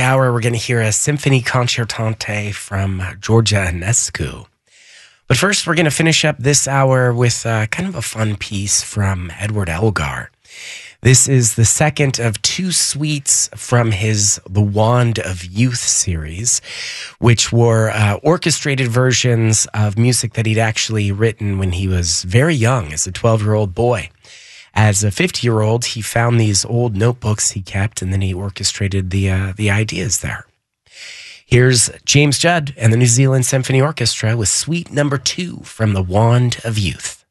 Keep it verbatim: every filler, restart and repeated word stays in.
hour, we're going to hear a Symphony Concertante from Georgia Enescu. But first, we're going to finish up this hour with uh, kind of a fun piece from Edward Elgar. This is the second of two suites from his The Wand of Youth series, which were uh, orchestrated versions of music that he'd actually written when he was very young, as a twelve-year-old boy. As a fifty-year-old, he found these old notebooks he kept, and then he orchestrated the uh, the ideas there. Here's James Judd and the New Zealand Symphony Orchestra with Suite Number Two from The Wand of Youth.